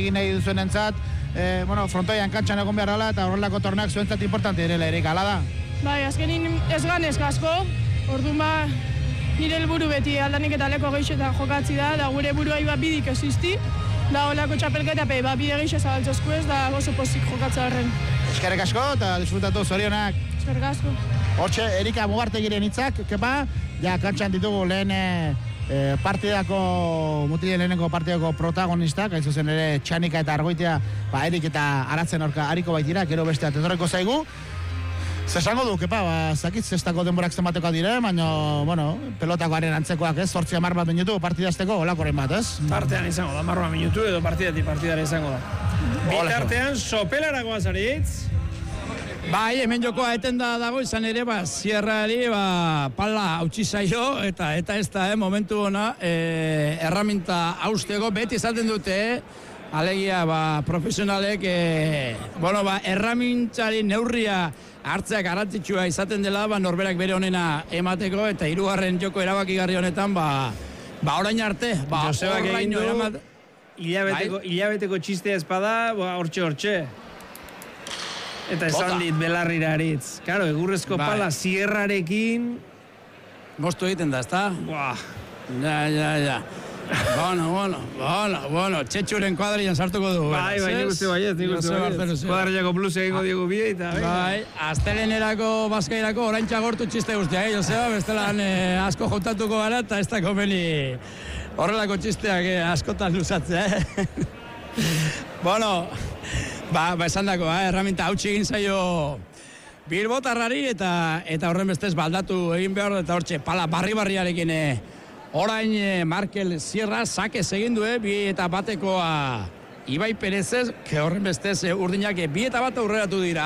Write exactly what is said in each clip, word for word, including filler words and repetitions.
egin nahi duzuen entzat, e, bueno, frontoian kantxan egon behar dela, eta horrelako torneak zuentzat importante direla ere, gala da? Bai, azkenin ez ganez asko, orduan ba, nire helburu beti aldanik eta leko geixetan jokatzi da, da gure burua iba bidik ez izti, da holako txapelketa pe, ba, bide geixe zabaltzozko ez, da gozo pozik jokatza horren. Eskerrik asko, eta disfrutatu zorionak. Eskerrik asko. Hortxe, Erika Mugartegiren hitzak, kepa, ja, kantxan ditugu lehen e, partidako, mutilen lehenengo partidako protagonistak, hain zuzen ere Txanika eta Argoitea, ba, Erik eta Aratzen aurka hariko baitira, gero beste atetorreko zaigu. Zesango du, kepa, ba, zakit zestako denborak zenbateko dire, baina, bueno, pelotakoaren antzekoak ez, zortzi amar bat minutu partidazteko, olakoren bat, ez? Tartean izango da, marroa minutu edo partidatik partidara izango da. Bitartean, sopelarakoa zaritz. Bai, hemen jokoa eten da dago izan ere, ba, Sierrari, ba, pala hautsi zaio, eta eta ez da, eh, momentu ona, eh, erraminta hausteko, beti izaten dute, alegia, ba, profesionalek, eh, bueno, ba, erramintzari neurria hartzeak garrantzitsua izaten dela, ba, norberak bere honena emateko, eta hirugarren joko erabakigarri honetan, ba, ba, orain arte, ba, Josebak egin du, eramat... hilabeteko, hilabeteko txistea espada, ba, hortxe, hortxe. Eta esan dit belarrira aritz. Karo, egurrezko bai. Pala Sierrarekin... Mostu egiten da, ezta? Buah. Ja, ja, ja. Bueno, bueno, bueno, bueno, txetxuren kuadrian sartuko du. Bai, bai, nik uste baiet, nik uste baiet. Kuadriako plus egingo diegu bide eta... Bai, astelenerako, bazkairako, oraintxa gortu txiste guztia, eh, Joseba, bestelan eh, asko jontatuko gara, eta ez da komeni horrelako txisteak eh, askotan luzatzea, eh? Bueno... Ba, ba esan dako, eh? Erraminta hautsi egin zaio Bilbotarrari eta eta horren bestez baldatu egin behar eta hortxe pala barri-barriarekin eh, orain eh, Markel Sierra sakez egin du, eh, bi eta batekoa Ibai Perezez, que horren bestez eh, urdinak eh, bi eta bat aurreratu dira.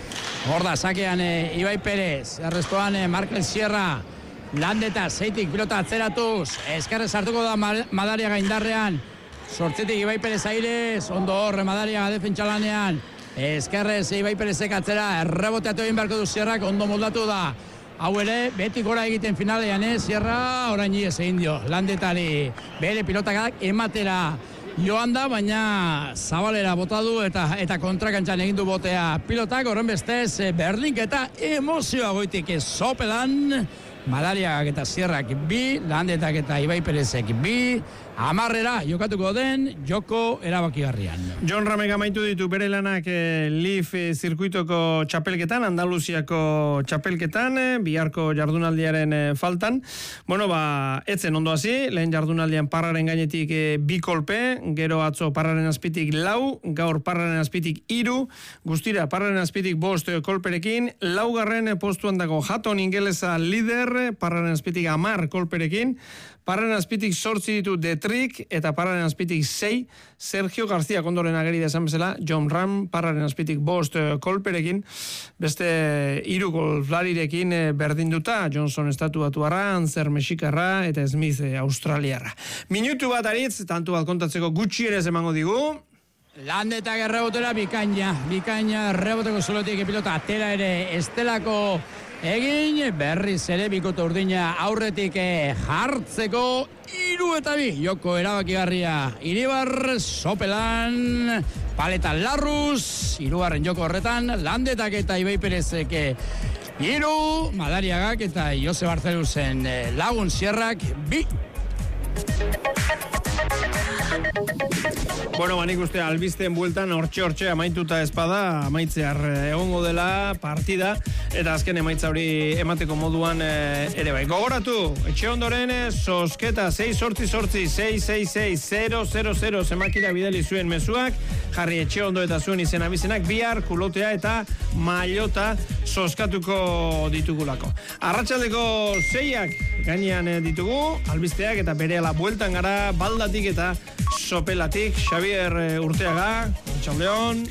Hor da, sakean eh, Ibai Perez, errestoan eh, Markel Sierra, landeta, zeitik pilota atzeratuz, eskarrez hartuko da Madariaga indarrean, sortzetik Ibai Perez airez, ondo horre Madariaga defentsalanean, eskerrez Ibai Perezek atzera, erreboteatu egin beharko du Sierrak, ondo moldatu da. Hau ere, beti gora egiten finalean, eh? Sierra orain iez egin dio, landetari bere pilotakak ematera joan da, baina zabalera bota du eta eta kontrakantxan egin du botea pilotak, horren bestez, berdinketa emozioa goitik Sopelan, Madariagak eta Sierrak bi, landetak eta Ibai Perezek bi, amarrera jokatuko den joko erabakigarrian. Jon Ramek amaitu ditu bere lanak eh, Leaf eh, zirkuitoko txapelketan, Andaluziako txapelketan, eh, biharko jardunaldiaren eh, faltan. Bueno, ba, etzen ondo hasi, lehen jardunaldian Parraren gainetik eh, bi kolpe, gero atzo Parraren azpitik lau, gaur Parraren azpitik hiru, guztira Parraren azpitik bost eh, kolperekin, laugarren eh, postuan dago Hatton ingelesa lider, Parraren azpitik amar kolperekin, Parraren azpitik sortzi ditu Detrik eta Parraren azpitik sei, Sergio García kondoren ageri da esan bezala, Jon Ram, Parraren azpitik bost kolperekin, beste hiru golflarirekin berdinduta, Johnson estatu batuarra, Anzer Mexikarra eta Smith Australiarra. Minutu bat aritz, tantu bat kontatzeko gutxi ere emango digu. Landetak errebotera bikaina, bikaina erreboteko zulotik pilota atera ere estelako egin, berriz ere bikote urdina aurretik jartzeko hiru eta bi joko erabakigarria Iribar Sopelan, Paleta Larruz, hirugarren joko horretan, Landetak eta Ibai Perezek hiru, Madariagak eta Jose Barcelusen lagun Sierrak bi. Bueno, banik uste albisteen bueltan hortxe-hortxe amaituta espada, amaitzear egongo dela partida, eta azken emaitza hori emateko moduan e, ere bai. Gogoratu, etxe ondoren sosketa sei sortzi sortzi sei sei sei zero zero zero zemakira bidali zuen mezuak, jarri etxe ondo eta zuen izen abizenak, bihar kulotea eta mailota soskatuko ditugulako. Arratsaldeko seiak gainean ditugu, albisteak eta berehala bueltan gara baldatik eta Sopelatik, Xavier Urteaga, Txaldeon.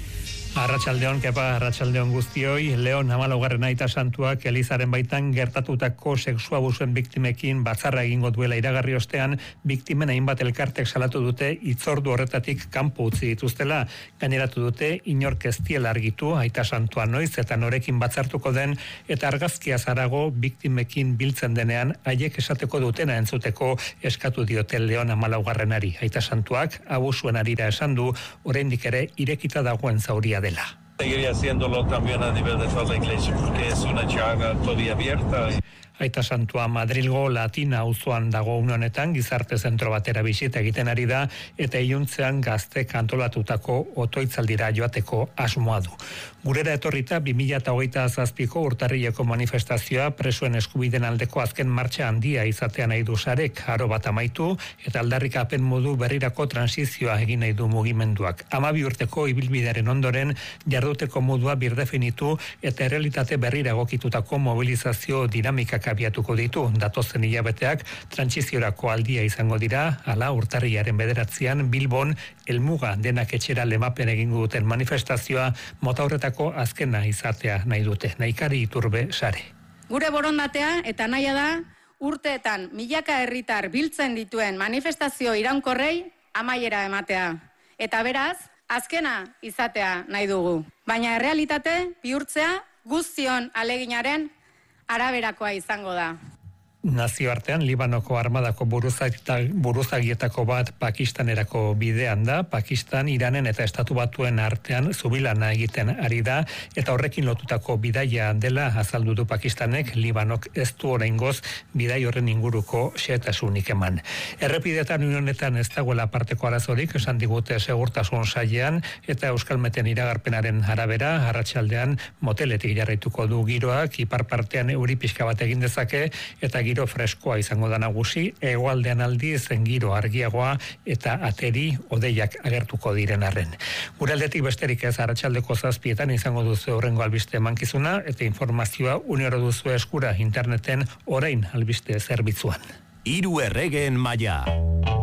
Arratsaldeon, kepa, arratsaldeon guztioi. Leon hamalaugarren aita santuak Elizaren baitan gertatutako sexu abusuen biktimekin batzarra egingo duela iragarri ostean, biktimen hainbat elkartek salatu dute hitzordu horretatik kanpo utzi dituztela. Gaineratu dute inork ez diela argitu aita santua noiz eta norekin batzartuko den, eta argazkia zarago biktimekin biltzen denean haiek esateko dutena entzuteko eskatu diote Leon hamalaugarrenari. Aita santuak abusuen arira esan du, oraindik ere irekita dagoen zauria dela. Seguiría haciéndolo también a nivel de toda la iglesia porque es una llaga todavía abierta. Aita santua Madrilgo Latina auzoan dago une honetan gizarte zentro batera bisita egiten ari da eta iluntzean gaztek antolatutako otoitzaldira joateko asmoa du. Gurera etorrita bi mila hogeita zazpiko urtarrileko manifestazioa presoen eskubideen aldeko azken martxa handia izatea nahi du sarek, aro bat amaitu eta aldarrikapen modu berrirako transizioa egin nahi du mugimenduak. Hamabi urteko ibilbidearen ondoren jarduteko modua birdefinitu eta errealitate berrira egokitutako mobilizazio dinamikak abiatuko ditu. Datozen hilabeteak trantsiziorako aldia izango dira, hala urtarrilaren bederatzean Bilbon helmuga denak etxera lemapen egingo duten manifestazioa mota horretako azkena izatea nahi dute. Naikari Iturbe sare. Gure borondatea eta nahia da urteetan milaka herritar biltzen dituen manifestazio iraunkorrei amaiera ematea. Eta beraz, azkena izatea nahi dugu. Baina errealitate bihurtzea guztion aleginaren araberakoa izango da. Nazioartean, Libanoko armadako buruzagietako bat Pakistanerako bidean da. Pakistan, Iranen eta Estatu Batuen artean zubilana egiten ari da, eta horrekin lotutako bidaia dela azaldu du Pakistanek, Libanok ez du oraingoz bidai horren inguruko xehetasunik eman. Errepidetan honetan ez dagoela parteko arazorik, esan digute segurtasun sailean, eta Euskalmeten iragarpenaren arabera, arratsaldean moteletik jarraituko du giroak, ipar partean euri pixka bat egin dezake, eta giro freskoa izango da nagusi, hegoaldean aldiz giro argiagoa eta ateri hodeiak agertuko diren arren. Gure aldetik besterik ez, arratsaldeko zazpietan izango duzu horrengo albiste emankizuna eta informazioa unero duzu eskura interneten orain albiste zerbitzuan. Hiru erregeen maila.